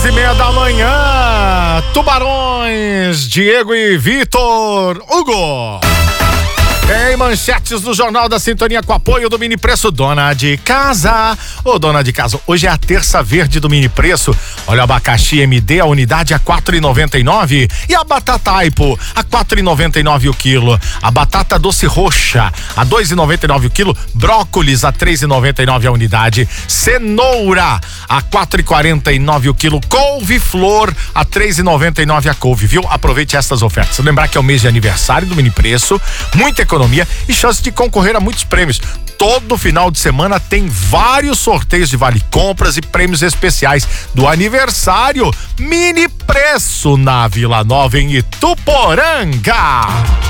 11:30 da manhã, Tubarões, Diego e Vitor Hugo. Em manchetes do Jornal da Sintonia com apoio do Mini Preço, dona de casa. Ô, dona de casa, hoje é a terça verde do Mini Preço. Olha, o abacaxi MD, a unidade a R$4,99 e a batata Aipo a R$4,99 o quilo. A batata doce roxa a R$2,99 o quilo. Brócolis a R$3,99 a unidade. Cenoura a R$4,49 o quilo. Couve-flor a R$3,99 a couve, viu? Aproveite estas ofertas. Lembrar que é o mês de aniversário do Mini Preço, muita economia e chance de concorrer a muitos prêmios. Todo final de semana tem vários sorteios de vale compras e prêmios especiais do aniversário. Mini Preço na Vila Nova, em Ituporanga.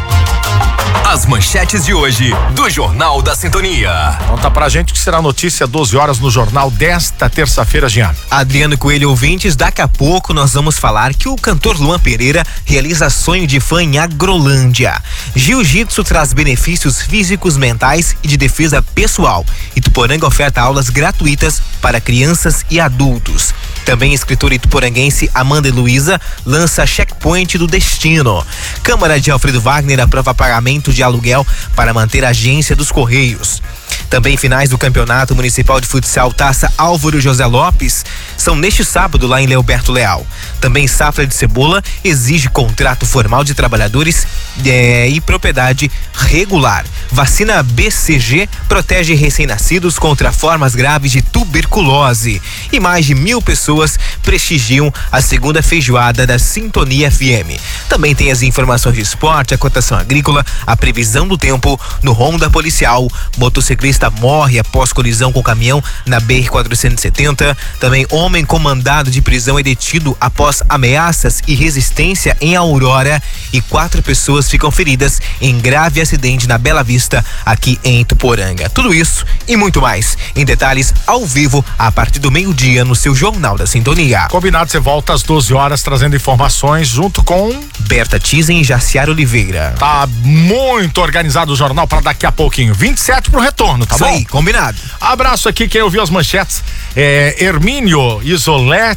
As manchetes de hoje do Jornal da Sintonia. Conta pra gente o que será notícia 12 horas no jornal desta terça-feira, Jean. Adriano Coelho, ouvintes, daqui a pouco nós vamos falar que o cantor Luan Pereira realiza sonho de fã em Agrolândia. Jiu-jitsu traz benefícios físicos, mentais e de defesa pessoal. Ituporanga oferta aulas gratuitas para crianças e adultos. Também a escritora ituporanguense Amanda Heloísa lança Checkpoint do Destino. Câmara de Alfredo Wagner aprova pagamento de aluguel para manter a agência dos Correios. Também finais do Campeonato Municipal de Futsal Taça Álvaro José Lopes são neste sábado lá em Leoberto Leal. Também safra de cebola exige contrato formal de trabalhadores e propriedade regular. Vacina BCG protege recém-nascidos contra formas graves de tuberculose. E mais de 1.000 pessoas prestigiam a segunda feijoada da Sintonia FM. Também tem as informações de esporte, a cotação agrícola, a previsão do tempo no Ronda Policial. Motociclista morre após colisão com caminhão na BR-470. Também homem com mandado de prisão é detido após ameaças e resistência em Aurora. E 4 pessoas ficam feridas em grave acidente na Bela Vista, aqui em Ituporanga. Tudo isso e muito mais em detalhes ao vivo a partir do meio-dia no seu Jornal da Sintonia. Combinado, você volta às 12 horas trazendo informações junto com Berta Tizen e Jaciara Oliveira. Tá muito organizado o jornal para daqui a pouquinho. 27 pro retorno, tá Isso bom? aí, combinado. Abraço aqui, quem ouviu as manchetes, Hermínio Isolé